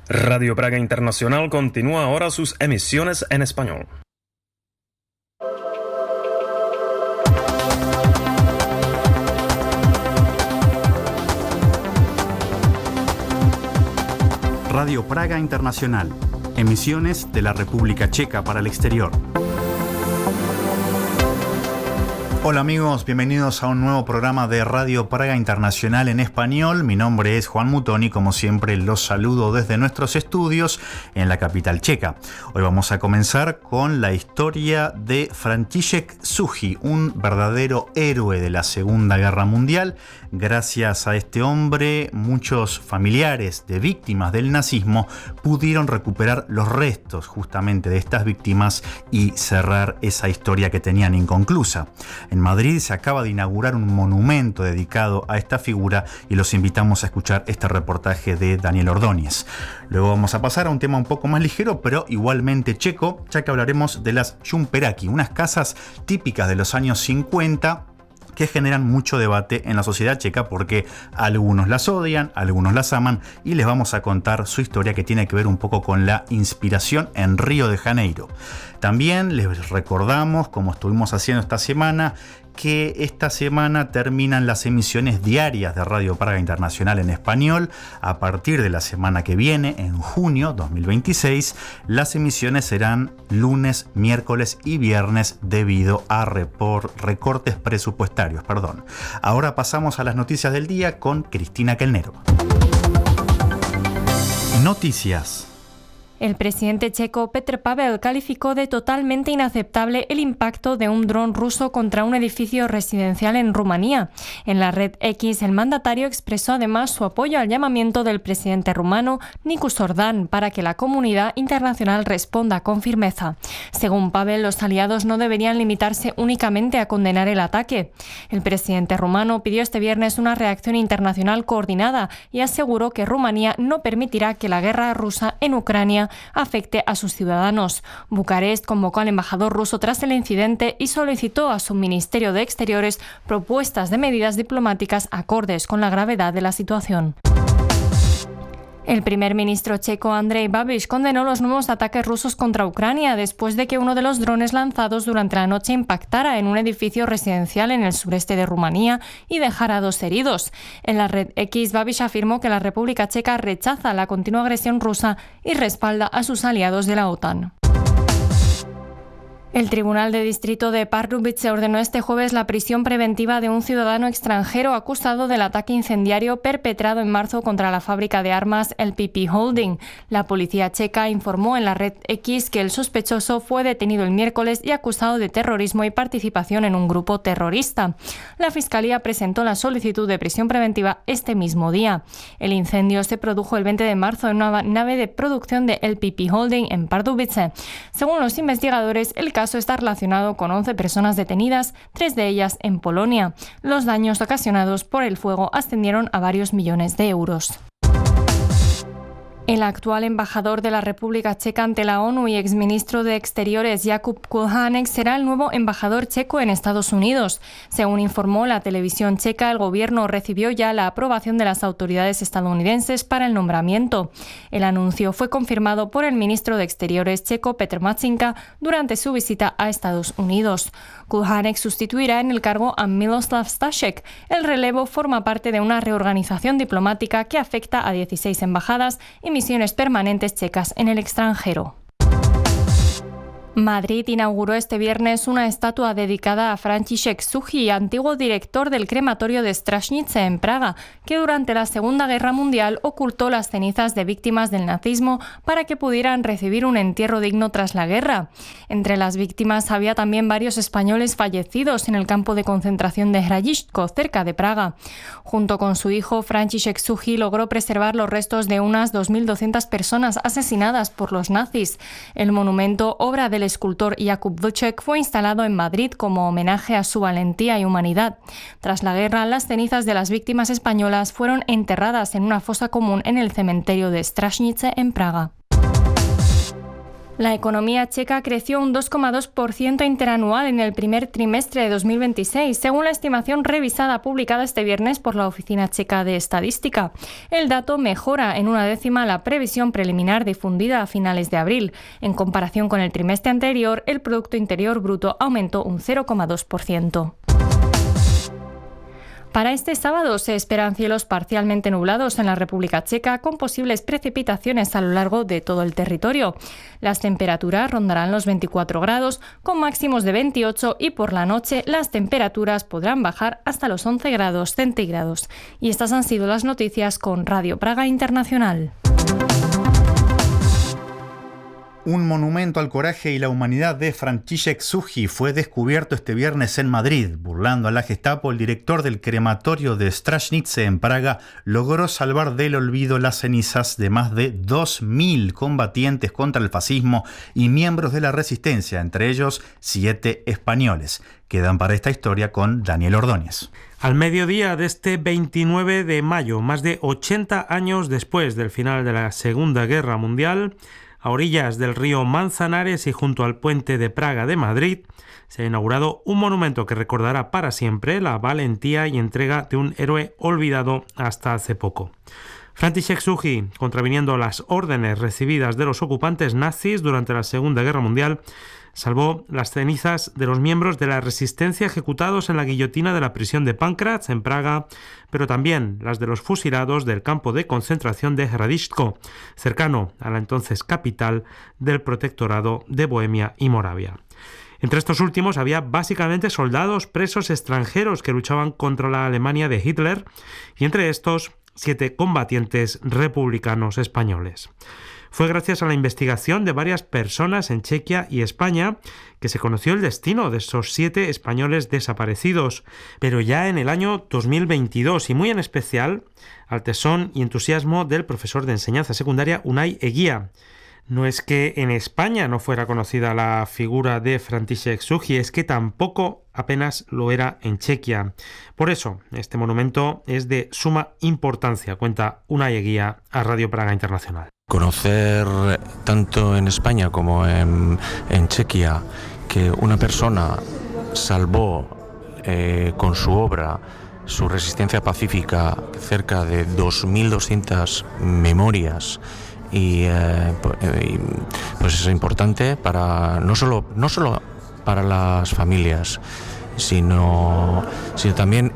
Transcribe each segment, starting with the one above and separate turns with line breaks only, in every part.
Radio Praga Internacional continúa ahora sus emisiones en español.
Radio Praga Internacional, emisiones de la República Checa para el exterior. Hola amigos, bienvenidos a un nuevo programa de Radio Praga Internacional en español. Mi nombre es Juan Mutoni, como siempre los saludo desde nuestros estudios en la capital checa. Hoy vamos a comenzar con la historia de František Suchý, un verdadero héroe de la Segunda Guerra Mundial. Gracias a este hombre, muchos familiares de víctimas del nazismo pudieron recuperar los restos justamente de estas víctimas y cerrar esa historia que tenían inconclusa. En Madrid se acaba de inaugurar un monumento dedicado a esta figura y los invitamos a escuchar este reportaje de Daniel Ordóñez. Luego vamos a pasar a un tema un poco más ligero, pero igualmente checo, ya que hablaremos de las Šumperáky, unas casas típicas de los años 50 que generan mucho debate en la sociedad checa porque algunos las odian, algunos las aman, y les vamos a contar su historia que tiene que ver un poco con la inspiración en Río de Janeiro. También les recordamos, como estuvimos haciendo esta semana, que esta semana terminan las emisiones diarias de Radio Praga Internacional en español. A partir de la semana que viene, en junio 2026, las emisiones serán lunes, miércoles y viernes debido a recortes presupuestarios. Ahora pasamos a las noticias del día con Cristina Kelnero. Noticias.
El presidente checo Petr Pavel calificó de totalmente inaceptable el impacto de un dron ruso contra un edificio residencial en Rumanía. En la red X, el mandatario expresó además su apoyo al llamamiento del presidente rumano Nicu Sordan para que la comunidad internacional responda con firmeza. Según Pavel, los aliados no deberían limitarse únicamente a condenar el ataque. El presidente rumano pidió este viernes una reacción internacional coordinada y aseguró que Rumanía no permitirá que la guerra rusa en Ucrania afecte a sus ciudadanos. Bucarest convocó al embajador ruso tras el incidente y solicitó a su Ministerio de Exteriores propuestas de medidas diplomáticas acordes con la gravedad de la situación. El primer ministro checo Andrej Babiš condenó los nuevos ataques rusos contra Ucrania después de que uno de los drones lanzados durante la noche impactara en un edificio residencial en el sureste de Rumanía y dejara a 2 heridos. En la red X, Babiš afirmó que la República Checa rechaza la continua agresión rusa y respalda a sus aliados de la OTAN. El Tribunal de Distrito de Pardubice ordenó este jueves la prisión preventiva de un ciudadano extranjero acusado del ataque incendiario perpetrado en marzo contra la fábrica de armas LPP Holding. La policía checa informó en la red X que el sospechoso fue detenido el miércoles y acusado de terrorismo y participación en un grupo terrorista. La Fiscalía presentó la solicitud de prisión preventiva este mismo día. El incendio se produjo el 20 de marzo en una nave de producción de LPP Holding en Pardubice. Según los investigadores, el caso está relacionado con 11 personas detenidas, 3 de ellas en Polonia. Los daños ocasionados por el fuego ascendieron a varios millones de euros. El actual embajador de la República Checa ante la ONU y exministro de Exteriores Jakub Kulhanek será el nuevo embajador checo en Estados Unidos. Según informó la televisión checa, el gobierno recibió ya la aprobación de las autoridades estadounidenses para el nombramiento. El anuncio fue confirmado por el ministro de Exteriores checo Petr Matčinka durante su visita a Estados Unidos. Kulhanek sustituirá en el cargo a Miloslav Stashek. El relevo forma parte de una reorganización diplomática que afecta a 16 embajadas y misiones permanentes checas en el extranjero. Madrid inauguró este viernes una estatua dedicada a František Suchý, antiguo director del crematorio de Strašnice en Praga, que durante la Segunda Guerra Mundial ocultó las cenizas de víctimas del nazismo para que pudieran recibir un entierro digno tras la guerra. Entre las víctimas había también varios españoles fallecidos en el campo de concentración de Hradišťko, cerca de Praga. Junto con su hijo, František Suchý logró preservar los restos de unas 2.200 personas asesinadas por los nazis. El monumento, obra del escultor Jakub Vlček, fue instalado en Madrid como homenaje a su valentía y humanidad. Tras la guerra, las cenizas de las víctimas españolas fueron enterradas en una fosa común en el cementerio de Strašnice en Praga. La economía checa creció un 2,2% interanual en el primer trimestre de 2026, según la estimación revisada publicada este viernes por la Oficina Checa de Estadística. El dato mejora en 1/10 la previsión preliminar difundida a finales de abril. En comparación con el trimestre anterior, el Producto Interior Bruto aumentó un 0,2%. Para este sábado se esperan cielos parcialmente nublados en la República Checa, con posibles precipitaciones a lo largo de todo el territorio. Las temperaturas rondarán los 24 grados, con máximos de 28, y por la noche las temperaturas podrán bajar hasta los 11 grados centígrados. Y estas han sido las noticias con Radio Praga Internacional.
Un monumento al coraje y la humanidad de František Suchý fue descubierto este viernes en Madrid. Burlando a la Gestapo, el director del crematorio de Stražnice en Praga logró salvar del olvido las cenizas de más de 2.000 combatientes contra el fascismo y miembros de la resistencia, entre ellos 7 españoles. Quedan para esta historia con Daniel Ordóñez.
Al mediodía de este 29 de mayo, más de 80 años después del final de la Segunda Guerra Mundial, a orillas del río Manzanares y junto al puente de Praga de Madrid, se ha inaugurado un monumento que recordará para siempre la valentía y entrega de un héroe olvidado hasta hace poco. František Suchý, contraviniendo las órdenes recibidas de los ocupantes nazis durante la Segunda Guerra Mundial, salvó las cenizas de los miembros de la resistencia ejecutados en la guillotina de la prisión de Pankráč en Praga, pero también las de los fusilados del campo de concentración de Hradišťko, cercano a la entonces capital del protectorado de Bohemia y Moravia. Entre estos últimos había básicamente soldados presos extranjeros que luchaban contra la Alemania de Hitler, y entre estos 7 combatientes republicanos españoles. Fue gracias a la investigación de varias personas en Chequia y España que se conoció el destino de esos 7 españoles desaparecidos, pero ya en el año 2022, y muy en especial al tesón y entusiasmo del profesor de enseñanza secundaria Unai Eguía. No es que en España no fuera conocida la figura de František Suchý, es que tampoco apenas lo era en Chequia. Por eso, este monumento es de suma importancia, cuenta Unai Eguía a Radio Praga Internacional.
Conocer tanto en España como en Chequia que una persona salvó con su obra, su resistencia pacífica, cerca de 2.200 memorias, y pues es importante para no solo para las familias, sino también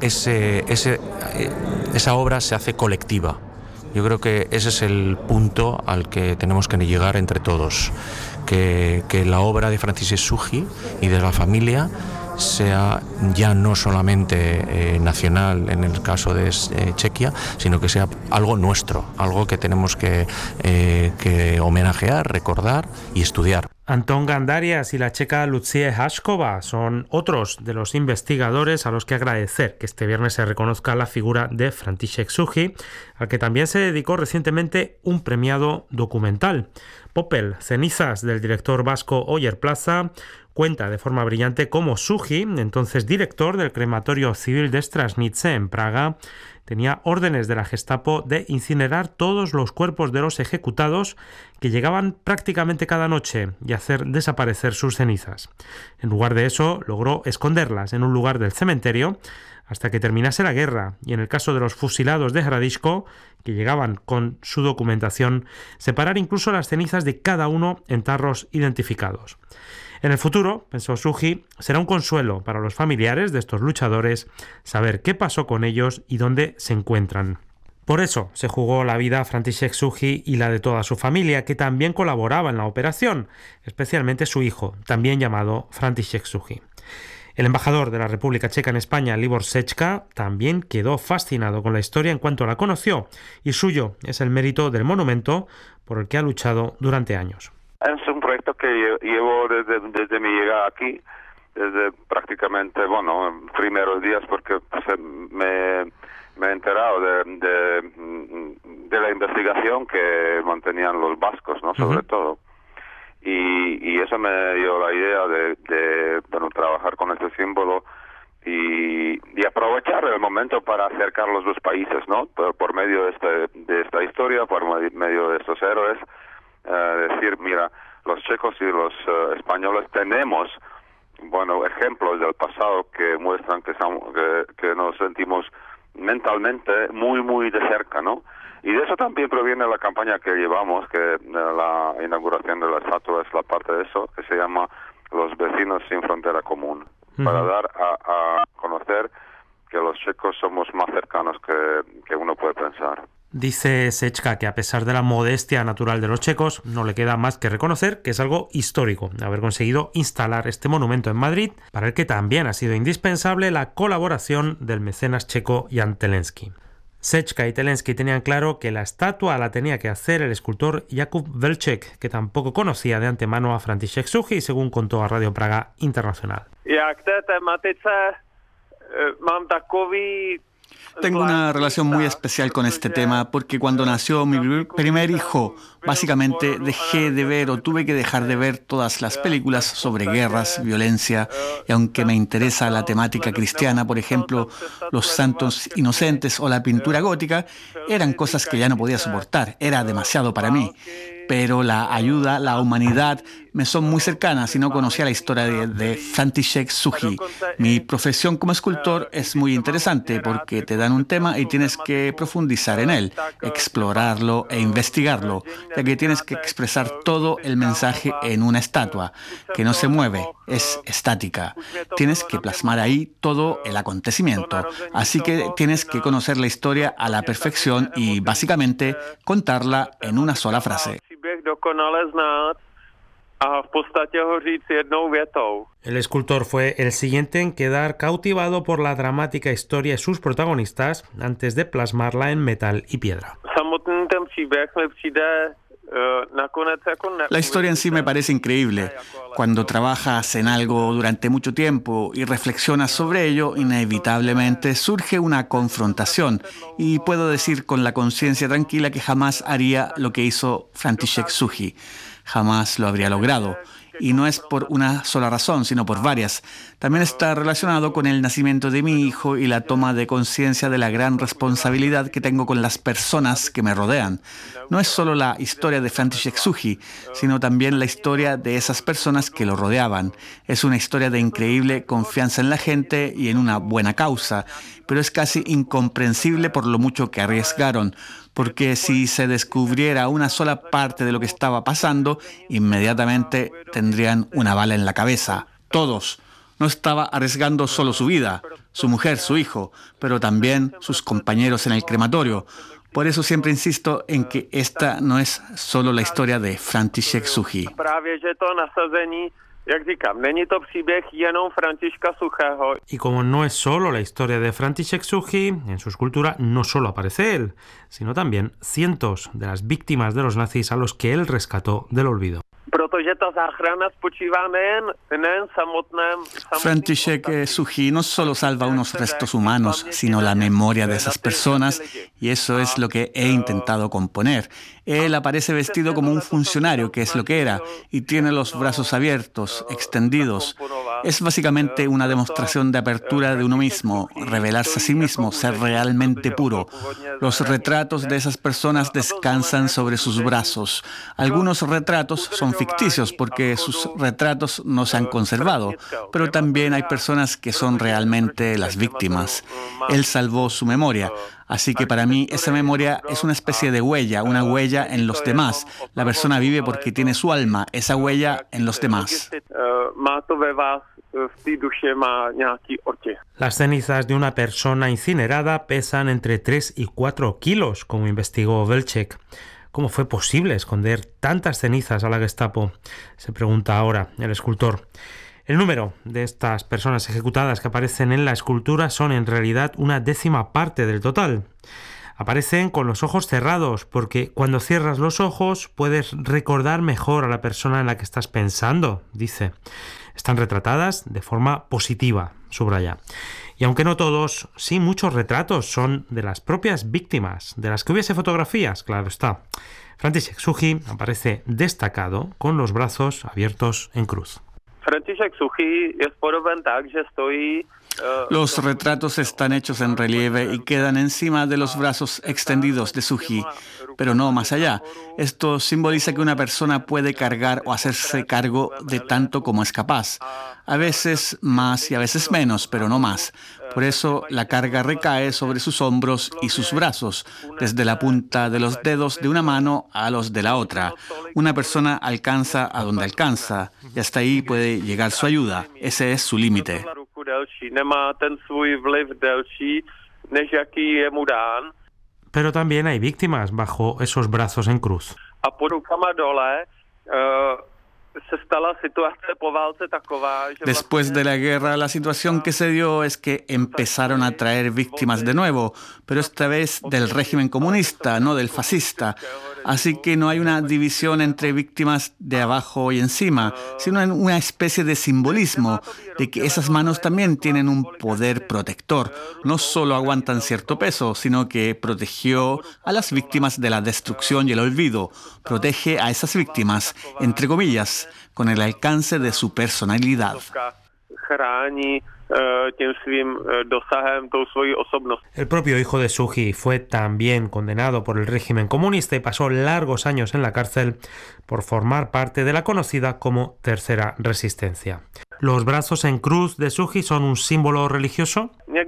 esa obra se hace colectiva. Yo creo que ese es el punto al que tenemos que llegar entre todos, que la obra de František Suchý y de la familia sea ya no solamente nacional en el caso de Chequia, sino que sea algo nuestro, algo que tenemos que homenajear, recordar y estudiar.
Antón Gandarias y la checa Lucie Hašková son otros de los investigadores a los que agradecer que este viernes se reconozca la figura de František Suchý, al que también se dedicó recientemente un premiado documental. Popel, cenizas del director vasco Oyer Plaza, cuenta de forma brillante cómo Suchý, entonces director del crematorio civil de Stražnice en Praga, tenía órdenes de la Gestapo de incinerar todos los cuerpos de los ejecutados que llegaban prácticamente cada noche y hacer desaparecer sus cenizas. En lugar de eso, logró esconderlas en un lugar del cementerio hasta que terminase la guerra, y en el caso de los fusilados de Hradišťko, que llegaban con su documentación, separar incluso las cenizas de cada uno en tarros identificados. En el futuro, pensó Suchý, será un consuelo para los familiares de estos luchadores saber qué pasó con ellos y dónde se encuentran. Por eso se jugó la vida a František Suchý y la de toda su familia, que también colaboraba en la operación, especialmente su hijo, también llamado František Suchý. El embajador de la República Checa en España, Libor Sečka, también quedó fascinado con la historia en cuanto la conoció, y suyo es el mérito del monumento por el que ha luchado durante años.
Es un proyecto que llevo desde mi llegada aquí, desde prácticamente, primeros días, porque me he enterado de la investigación que mantenían los vascos, ¿no? Sobre todo. Y eso me dio la idea de trabajar con este símbolo y aprovechar el momento para acercar los dos países, ¿no? Por medio de esta historia, por medio de estos héroes. Decir, mira, los checos y los españoles tenemos, bueno, ejemplos del pasado que muestran que nos sentimos mentalmente muy de cerca, ¿no? Y de eso también proviene la campaña que llevamos, que la inauguración de la estatua es la parte de eso, que se llama Los vecinos sin frontera común, para dar a conocer que los checos somos más cercanos que uno puede pensar.
Dice Sečka que a pesar de la modestia natural de los checos, no le queda más que reconocer que es algo histórico haber conseguido instalar este monumento en Madrid, para el que también ha sido indispensable la colaboración del mecenas checo Jan Telensky. Sečka y Telensky tenían claro que la estatua la tenía que hacer el escultor Jakub Velček, que tampoco conocía de antemano a František Suchý, según contó a Radio Praga Internacional.
Tengo una relación muy especial con este tema porque cuando nació mi primer hijo, básicamente dejé de ver o tuve que dejar de ver todas las películas sobre guerras, violencia, y aunque me interesa la temática cristiana, por ejemplo, los santos inocentes o la pintura gótica, eran cosas que ya no podía soportar, era demasiado para mí. Pero la ayuda, la humanidad, me son muy cercanas y no conocía la historia de František Suchý. Mi profesión como escultor es muy interesante porque te dan un tema y tienes que profundizar en él, explorarlo e investigarlo, ya que tienes que expresar todo el mensaje en una estatua, que no se mueve, es estática. Tienes que plasmar ahí todo el acontecimiento, así que tienes que conocer la historia a la perfección y básicamente contarla en una sola frase.
El escultor fue el siguiente en quedar cautivado por la dramática historia y sus protagonistas antes de plasmarla en metal y piedra.
La historia en sí me parece increíble. Cuando trabajas en algo durante mucho tiempo y reflexionas sobre ello, inevitablemente surge una confrontación y puedo decir con la conciencia tranquila que jamás haría lo que hizo František Suchý. Jamás lo habría logrado. Y no es por una sola razón, sino por varias. También está relacionado con el nacimiento de mi hijo y la toma de conciencia de la gran responsabilidad que tengo con las personas que me rodean. No es solo la historia de František Suchý, sino también la historia de esas personas que lo rodeaban. Es una historia de increíble confianza en la gente y en una buena causa, pero es casi incomprensible por lo mucho que arriesgaron. Porque si se descubriera una sola parte de lo que estaba pasando, inmediatamente tendrían una bala en la cabeza. Todos. No estaba arriesgando solo su vida, su mujer, su hijo, pero también sus compañeros en el crematorio. Por eso siempre insisto en que esta no es solo la historia de František Suchý.
Y como no es solo la historia de František Suchý, en su escultura no solo aparece él, sino también cientos de las víctimas de los nazis a los que él rescató del olvido.
František Suchý no solo salva unos restos humanos, sino la memoria de esas personas, y eso es lo que he intentado componer. Él aparece vestido como un funcionario, que es lo que era, y tiene los brazos abiertos, extendidos. Es básicamente una demostración de apertura de uno mismo, revelarse a sí mismo, ser realmente puro. Los retratos de esas personas descansan sobre sus brazos. Algunos retratos son ficticios porque sus retratos no se han conservado, pero también hay personas que son realmente las víctimas. Él salvó su memoria. Así que para mí esa memoria es una especie de huella, una huella en los demás. La persona vive porque tiene su alma, esa huella en los demás.
Las cenizas de una persona incinerada pesan entre 3 y 4 kilos, como investigó Velček. ¿Cómo fue posible esconder tantas cenizas a la Gestapo? Se pregunta ahora el escultor. El número de estas personas ejecutadas que aparecen en la escultura son en realidad una 10ª parte del total. Aparecen con los ojos cerrados porque cuando cierras los ojos puedes recordar mejor a la persona en la que estás pensando, dice. Están retratadas de forma positiva, subraya. Y aunque no todos, sí muchos retratos son de las propias víctimas, de las que hubiese fotografías, claro está. František Suchý aparece destacado con los brazos abiertos en cruz.
Los retratos están hechos en relieve y quedan encima de los brazos extendidos de Suji, pero no más allá. Esto simboliza que una persona puede cargar o hacerse cargo de tanto como es capaz. A veces más y a veces menos, pero no más. Por eso la carga recae sobre sus hombros y sus brazos, desde la punta de los dedos de una mano a los de la otra. Una persona alcanza a donde alcanza y hasta ahí puede llegar su ayuda. Ese es su límite.
Pero también hay víctimas bajo esos brazos en cruz.
Después de la guerra, la situación que se dio es que empezaron a traer víctimas de nuevo, pero esta vez del régimen comunista, no del fascista. Así que no hay una división entre víctimas de abajo y encima, sino una especie de simbolismo de que esas manos también tienen un poder protector. No solo aguantan cierto peso, sino que protegió a las víctimas de la destrucción y el olvido. Protege a esas víctimas, entre comillas, con el alcance de su personalidad.
El propio hijo de Suji fue también condenado por el régimen comunista y pasó largos años en la cárcel por formar parte de la conocida como Tercera Resistencia. ¿Los brazos en cruz de Suji son un símbolo religioso?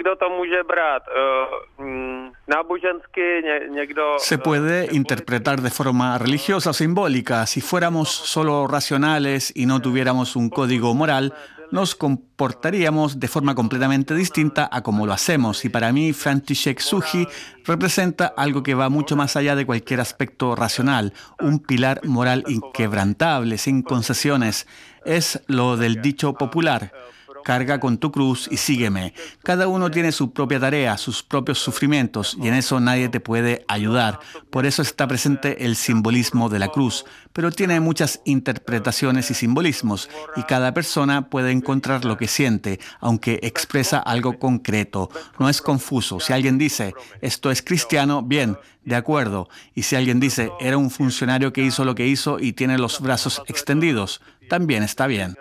Se puede interpretar de forma religiosa o simbólica. Si fuéramos solo racionales y no tuviéramos un código moral, nos comportaríamos de forma completamente distinta a como lo hacemos. Y para mí, Franciszek Suji representa algo que va mucho más allá de cualquier aspecto racional, un pilar moral inquebrantable, sin concesiones. Es lo del dicho popular: carga con tu cruz y sígueme. Cada uno tiene su propia tarea, sus propios sufrimientos, y en eso nadie te puede ayudar. Por eso está presente el simbolismo de la cruz, pero tiene muchas interpretaciones y simbolismos, y cada persona puede encontrar lo que siente, aunque expresa algo concreto. No es confuso. Si alguien dice, esto es cristiano, bien, de acuerdo. Y si alguien dice, era un funcionario que hizo lo que hizo y tiene los brazos extendidos, también está bien.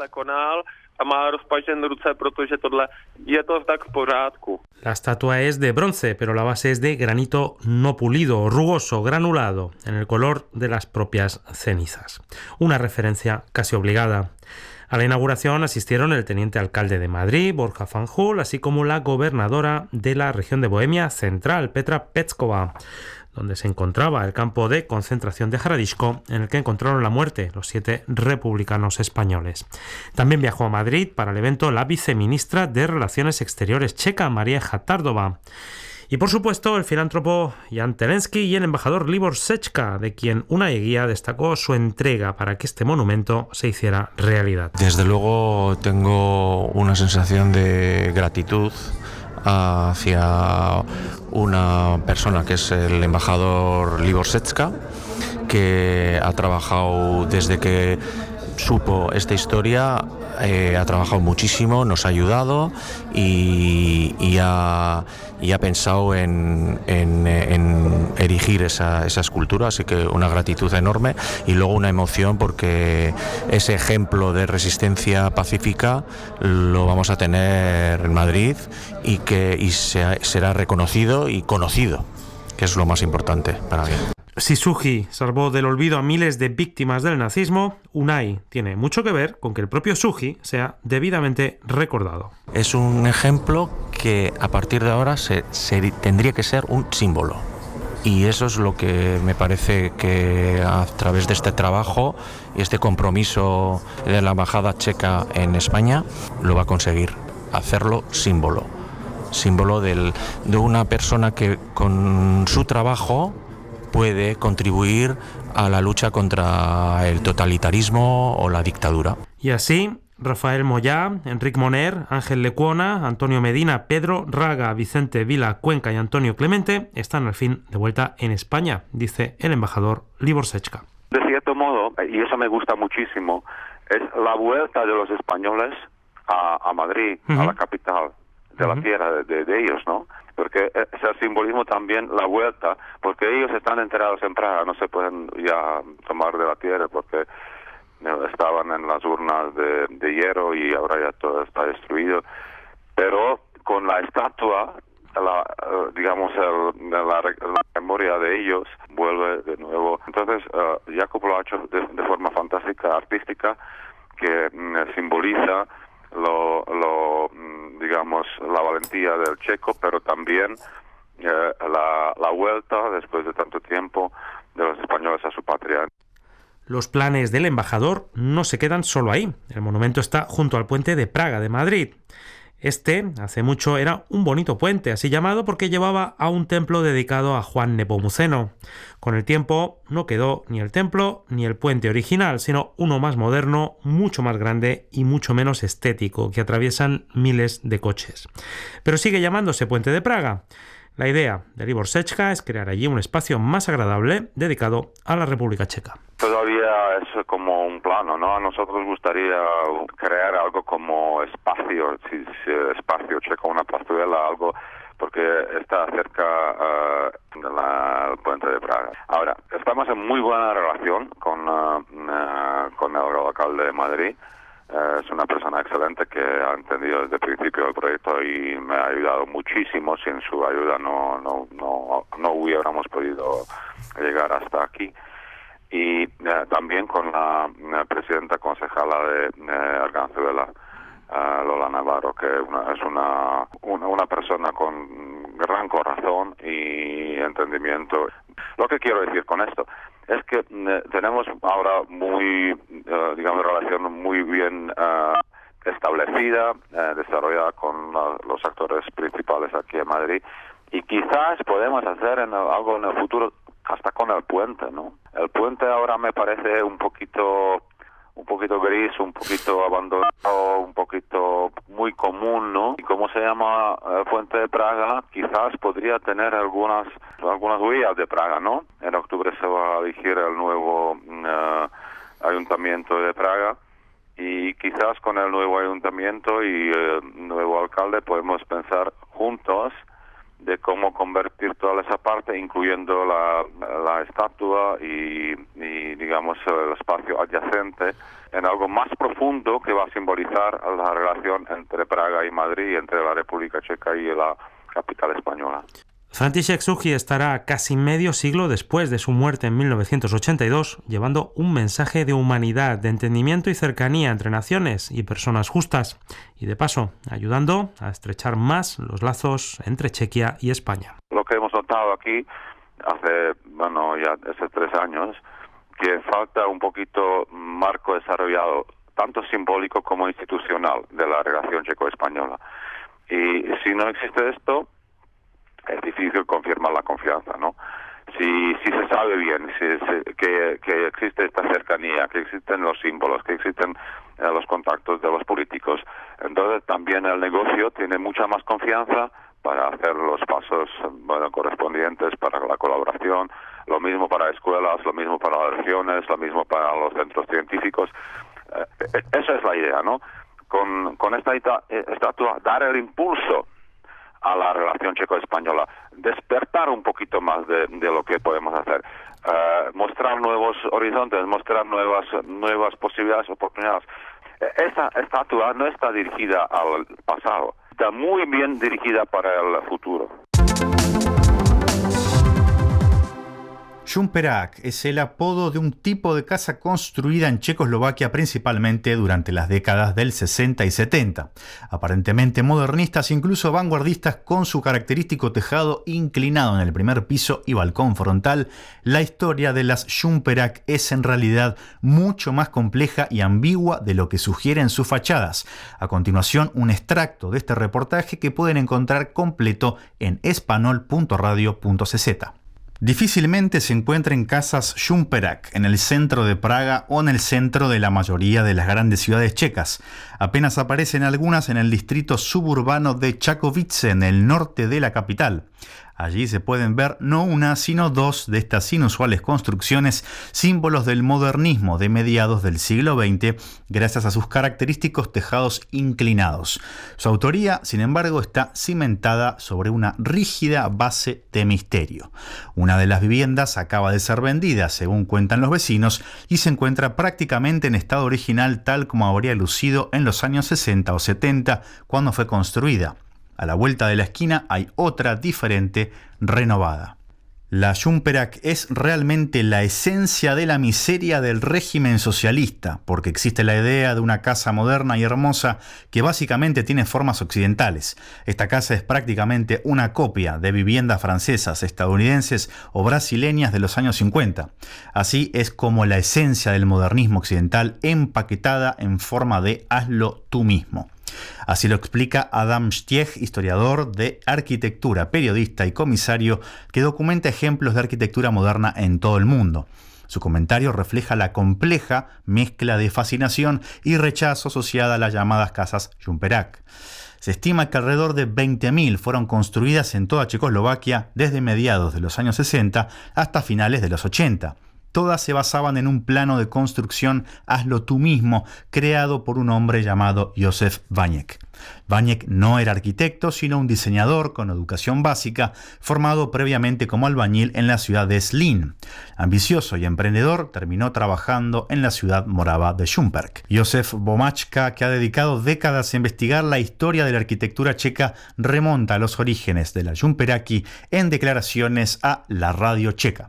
La estatua es de bronce, pero la base es de granito no pulido, rugoso, granulado, en el color de las propias cenizas. Una referencia casi obligada. A la inauguración asistieron el teniente alcalde de Madrid, Borja Fanjul, así como la gobernadora de la región de Bohemia Central, Petra Petskova, donde se encontraba el campo de concentración de Hradišťko, en el que encontraron la muerte los 7 republicanos españoles. También viajó a Madrid para el evento la viceministra de Relaciones Exteriores checa, María Hatardová. Y por supuesto el filántropo Jan Telensky y el embajador Libor Sečka, de quien Unai Eguía destacó su entrega para que este monumento se hiciera realidad.
Desde luego tengo una sensación de gratitud hacia una persona que es el embajador Libor Sečka, que ha trabajado desde que supo esta historia, ha trabajado muchísimo, nos ha ayudado y ha pensado en erigir esa escultura, así que una gratitud enorme y luego una emoción porque ese ejemplo de resistencia pacífica lo vamos a tener en Madrid y será reconocido y conocido, que es lo más importante para mí.
Si Suji salvó del olvido a miles de víctimas del nazismo, Unai tiene mucho que ver con que el propio Suji sea debidamente recordado.
Es un ejemplo que a partir de ahora tendría que ser un símbolo. Y eso es lo que me parece que a través de este trabajo y este compromiso de la embajada checa en España lo va a conseguir, hacerlo símbolo. Símbolo de una persona que con su trabajo puede contribuir a la lucha contra el totalitarismo o la dictadura.
Y así, Rafael Moyá, Enric Moner, Ángel Lecuona, Antonio Medina, Pedro Raga, Vicente Vila Cuenca y Antonio Clemente están al fin de vuelta en España, dice el embajador Libor Sečka.
De cierto modo, y eso me gusta muchísimo, es la vuelta de los españoles a Madrid, a la capital de la tierra de ellos, ¿no? Porque es el simbolismo también, la vuelta, porque ellos están enterrados en Praga, no se pueden ya tomar de la tierra porque estaban en las urnas de hierro y ahora ya todo está destruido. pero con la estatua, la memoria de ellos vuelve de nuevo. Entonces, Jacob lo ha hecho de forma fantástica, artística, que simboliza la valentía del checo, pero también la vuelta después de tanto tiempo de los españoles a su patria.
Los planes del embajador no se quedan solo ahí. El monumento está junto al puente de Praga de Madrid. Este, hace mucho, era un bonito puente, así llamado porque llevaba a un templo dedicado a Juan Nepomuceno. Con el tiempo no quedó ni el templo ni el puente original, sino uno más moderno, mucho más grande y mucho menos estético, que atraviesan miles de coches. Pero sigue llamándose Puente de Praga. La idea de Libor Sečka es crear allí un espacio más agradable dedicado a la República Checa.
Todavía es como un plano, ¿no? A nosotros gustaría crear algo como espacio checo, una plazuela, algo, porque está cerca del puente de Praga. Ahora, estamos en muy buena relación con el alcalde de Madrid. Es una persona excelente que ha entendido desde el principio el proyecto y me ha ayudado muchísimo. Sin su ayuda no hubiéramos podido llegar hasta aquí. Y también con la presidenta concejala de Arganzuela, Lola Navarro, que es una persona con gran corazón y entendimiento. Lo que quiero decir con esto es que tenemos ahora relación muy bien establecida, desarrollada con los actores principales aquí en Madrid, y quizás podemos hacer algo en el futuro hasta con el puente, ¿no? El puente ahora me parece un poquito gris, un poquito abandonado, un poquito muy común, ¿no? Y como se llama el puente de Praga, quizás podría tener algunas huellas de Praga, ¿no? En octubre se va a elegir el nuevo ayuntamiento de Praga, y quizás con el nuevo ayuntamiento y el nuevo alcalde podemos pensar juntos de cómo convertir toda esa parte, incluyendo la estatua y digamos el espacio adyacente, en algo más profundo que va a simbolizar la relación entre Praga y Madrid, entre la República Checa y la capital española.
František Suchý estará casi medio siglo después de su muerte en 1982, llevando un mensaje de humanidad, de entendimiento y cercanía entre naciones y personas justas, y de paso, ayudando a estrechar más los lazos entre Chequia y España.
Lo que hemos notado aquí hace 3 años, que falta un poquito marco desarrollado, tanto simbólico como institucional, de la relación checo-española. Y si no existe esto, es difícil confirmar la confianza, ¿no? Si se sabe bien que existe esta cercanía, que existen los símbolos, que existen los contactos de los políticos, entonces también el negocio tiene mucha más confianza para hacer los pasos correspondientes para la colaboración. Lo mismo para escuelas, lo mismo para las regiones, lo mismo para los centros científicos. Esa es la idea, ¿no? Con esta estatua, dar el impulso a la relación checo-española, despertar un poquito más de lo que podemos hacer, mostrar nuevos horizontes, mostrar nuevas posibilidades, oportunidades. Esta estatua no está dirigida al pasado, está muy bien dirigida para el futuro.
Šumperák es el apodo de un tipo de casa construida en Checoslovaquia principalmente durante las décadas del 60 y 70. Aparentemente modernistas, incluso vanguardistas, con su característico tejado inclinado en el primer piso y balcón frontal, la historia de las Šumperák es en realidad mucho más compleja y ambigua de lo que sugieren sus fachadas. A continuación, un extracto de este reportaje que pueden encontrar completo en espanol.radio.cz. Difícilmente se encuentran casas Šumperák en el centro de Praga o en el centro de la mayoría de las grandes ciudades checas. Apenas aparecen algunas en el distrito suburbano de Čakovice, en el norte de la capital. Allí se pueden ver no una, sino dos de estas inusuales construcciones, símbolos del modernismo de mediados del siglo XX, gracias a sus característicos tejados inclinados. Su autoría, sin embargo, está cimentada sobre una rígida base de misterio. Una de las viviendas acaba de ser vendida, según cuentan los vecinos, y se encuentra prácticamente en estado original, tal como habría lucido en los años 60 o 70, cuando fue construida. A la vuelta de la esquina hay otra diferente, renovada. La Jumperak es realmente la esencia de la miseria del régimen socialista, porque existe la idea de una casa moderna y hermosa que básicamente tiene formas occidentales. Esta casa es prácticamente una copia de viviendas francesas, estadounidenses o brasileñas de los años 50. Así es como la esencia del modernismo occidental empaquetada en forma de hazlo tú mismo. Así lo explica Adam Stiech, historiador de arquitectura, periodista y comisario que documenta ejemplos de arquitectura moderna en todo el mundo. Su comentario refleja la compleja mezcla de fascinación y rechazo asociada a las llamadas casas Jumperak. Se estima que alrededor de 20.000 fueron construidas en toda Checoslovaquia desde mediados de los años 60 hasta finales de los 80. Todas se basaban en un plano de construcción hazlo tú mismo, creado por un hombre llamado Józef Vaněk. Vaněk no era arquitecto, sino un diseñador con educación básica, formado previamente como albañil en la ciudad de Zlín. Ambicioso y emprendedor, terminó trabajando en la ciudad morava de Šumperk. Josef Bomáčka, que ha dedicado décadas a investigar la historia de la arquitectura checa, remonta a los orígenes de la Jumperaki en declaraciones a la radio checa.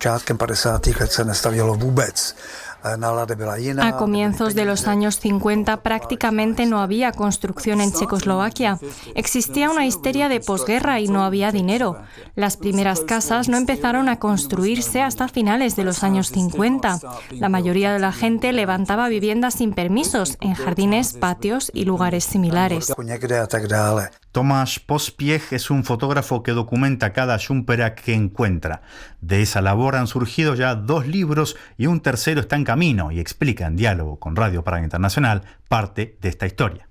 A comienzos de los años 50 prácticamente no había construcción en Checoslovaquia. Existía una histeria de posguerra y no había dinero. Las primeras casas no empezaron a construirse hasta finales de los años 50. La mayoría de la gente levantaba viviendas sin permisos en jardines, patios y lugares similares.
Tomáš Pospiech es un fotógrafo que documenta cada Jumperak que encuentra. De esa labor han surgido ya 2 libros y un tercero está en camino y explica en diálogo con Radio Praga Internacional parte de esta historia.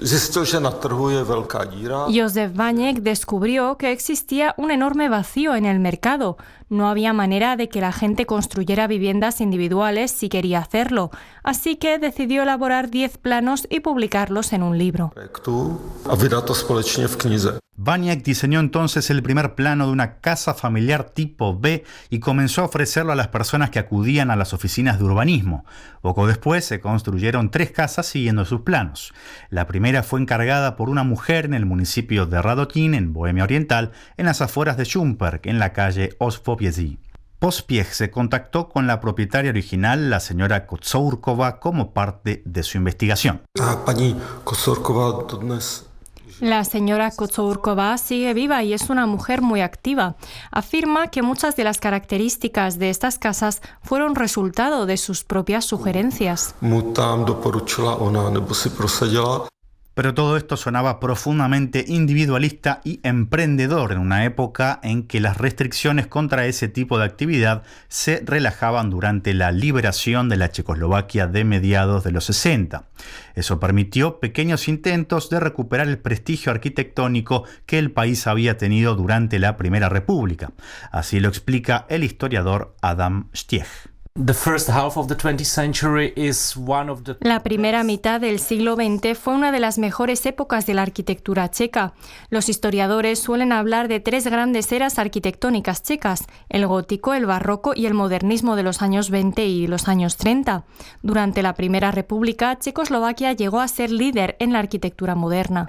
Józef Vaněk descubrió que existía un enorme vacío en el mercado. No había manera de que la gente construyera viviendas individuales si quería hacerlo, así que decidió elaborar 10 planos y publicarlos en un libro.
Vaněk diseñó entonces el primer plano de una casa familiar tipo B y comenzó a ofrecerlo a las personas que acudían a las oficinas de urbanismo. Poco después se construyeron 3 casas siguiendo sus planos. La primera fue encargada por una mujer en el municipio de Radotín, en Bohemia Oriental, en las afueras de Šumperk, en la calle Ospopiezi. Pospiech se contactó con la propietaria original, la señora Kocourková, como parte de su investigación.
La señora Kocourková sigue viva y es una mujer muy activa. Afirma que muchas de las características de estas casas fueron resultado de sus propias sugerencias.
Pero todo esto sonaba profundamente individualista y emprendedor en una época en que las restricciones contra ese tipo de actividad se relajaban durante la liberación de la Checoslovaquia de mediados de los 60. Eso permitió pequeños intentos de recuperar el prestigio arquitectónico que el país había tenido durante la Primera República. Así lo explica el historiador Adam Stiech.
La primera mitad del siglo XX fue una de las mejores épocas de la arquitectura checa. Los historiadores suelen hablar de 3 grandes eras arquitectónicas checas: el gótico, el barroco y el modernismo de los años 20 y los años 30. Durante la Primera República, Checoslovaquia llegó a ser líder en la arquitectura moderna.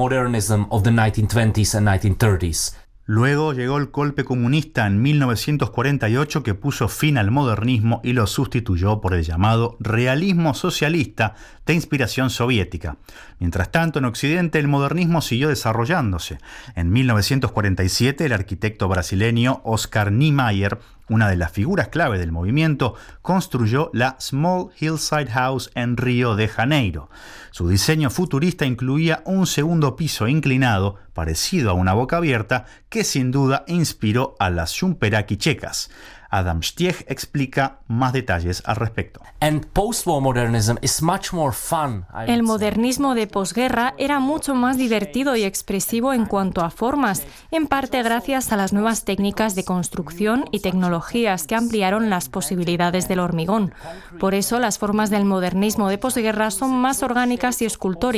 Luego llegó el golpe comunista en 1948 que puso fin al modernismo y lo sustituyó por el llamado realismo socialista de inspiración soviética. Mientras tanto, en Occidente el modernismo siguió desarrollándose. En 1947 el arquitecto brasileño Oscar Niemeyer, una de las figuras clave del movimiento, construyó la Small Hillside House en Río de Janeiro. Su diseño futurista incluía un segundo piso inclinado, parecido a una boca abierta, que sin duda inspiró a las Jumperaki checas. Adam Stieg explica más detalles al respecto.
El modernismo de posguerra era mucho más divertido y expresivo en cuanto a formas, en parte gracias a las nuevas técnicas de construcción y tecnologías que ampliaron las posibilidades del hormigón. Por eso las formas del modernismo de posguerra son más orgánicas y escultóricas.